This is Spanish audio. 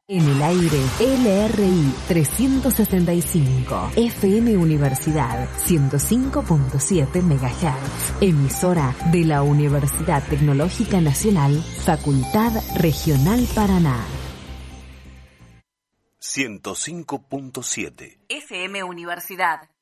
En el aire, LRI 365, FM Universidad 105.7 MHz, emisora de la Universidad Tecnológica Nacional, Facultad Regional Paraná. 105.7 FM Universidad.